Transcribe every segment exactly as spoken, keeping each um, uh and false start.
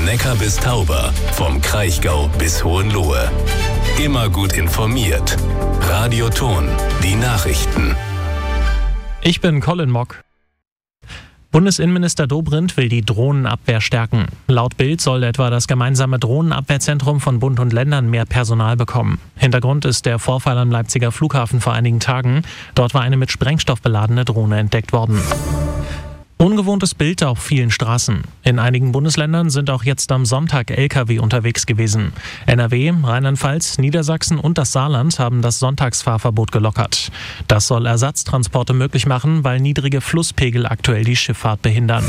Vom Neckar bis Tauber, vom Kraichgau bis Hohenlohe. Immer gut informiert. Radio Thon, die Nachrichten. Ich bin Colin Mock. Bundesinnenminister Dobrindt will die Drohnenabwehr stärken. Laut Bild soll etwa das gemeinsame Drohnenabwehrzentrum von Bund und Ländern mehr Personal bekommen. Hintergrund ist der Vorfall am Leipziger Flughafen vor einigen Tagen. Dort war eine mit Sprengstoff beladene Drohne entdeckt worden. Ungewohntes Bild auf vielen Straßen. In einigen Bundesländern sind auch jetzt am Sonntag L K W unterwegs gewesen. N R W, Rheinland-Pfalz, Niedersachsen und das Saarland haben das Sonntagsfahrverbot gelockert. Das soll Ersatztransporte möglich machen, weil niedrige Flusspegel aktuell die Schifffahrt behindern.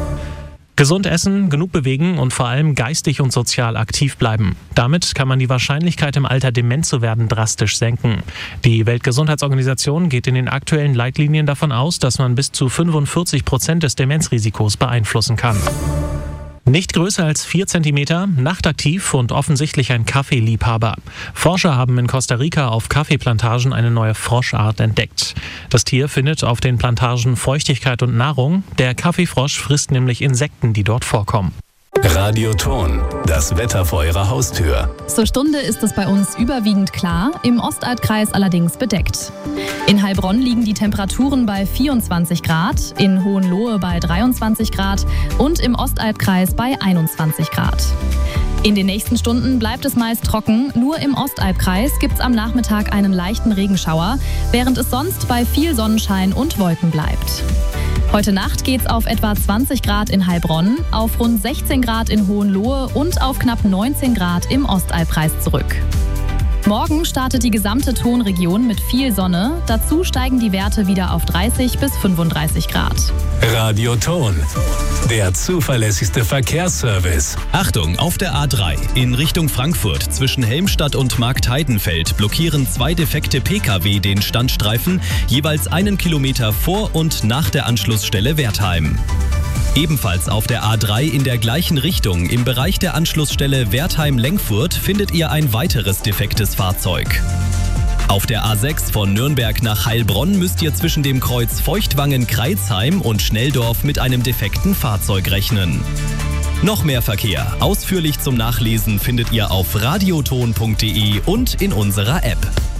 Gesund essen, genug bewegen und vor allem geistig und sozial aktiv bleiben. Damit kann man die Wahrscheinlichkeit, im Alter dement zu werden, drastisch senken. Die Weltgesundheitsorganisation geht in den aktuellen Leitlinien davon aus, dass man bis zu fünfundvierzig Prozent des Demenzrisikos beeinflussen kann. Nicht größer als vier Zentimeter, nachtaktiv und offensichtlich ein Kaffeeliebhaber. Forscher haben in Costa Rica auf Kaffeeplantagen eine neue Froschart entdeckt. Das Tier findet auf den Plantagen Feuchtigkeit und Nahrung. Der Kaffeefrosch frisst nämlich Insekten, die dort vorkommen. Radio Thon, das Wetter vor Ihrer Haustür. Zur Stunde ist es bei uns überwiegend klar, im Ostalbkreis allerdings bedeckt. In Heilbronn liegen die Temperaturen bei vierundzwanzig Grad, in Hohenlohe bei dreiundzwanzig Grad und im Ostalbkreis bei einundzwanzig Grad. In den nächsten Stunden bleibt es meist trocken, nur im Ostalbkreis gibt es am Nachmittag einen leichten Regenschauer, während es sonst bei viel Sonnenschein und Wolken bleibt. Heute Nacht geht's auf etwa zwanzig Grad in Heilbronn, auf rund sechzehn Grad in Hohenlohe und auf knapp neunzehn Grad im Ostalbkreis zurück. Morgen startet die gesamte Thonregion mit viel Sonne. Dazu steigen die Werte wieder auf dreißig bis fünfunddreißig Grad. Radio Thon, der zuverlässigste Verkehrsservice. Achtung, auf der A drei in Richtung Frankfurt zwischen Helmstadt und Marktheidenfeld blockieren zwei defekte P K W den Standstreifen, jeweils einen Kilometer vor und nach der Anschlussstelle Wertheim. Ebenfalls auf der A drei in der gleichen Richtung im Bereich der Anschlussstelle Wertheim-Lengfurt findet ihr ein weiteres defektes Fahrzeug. Auf der A sechs von Nürnberg nach Heilbronn müsst ihr zwischen dem Kreuz Feuchtwangen-Kreilsheim und Schnelldorf mit einem defekten Fahrzeug rechnen. Noch mehr Verkehr, ausführlich zum Nachlesen findet ihr auf radioton punkt de und in unserer App.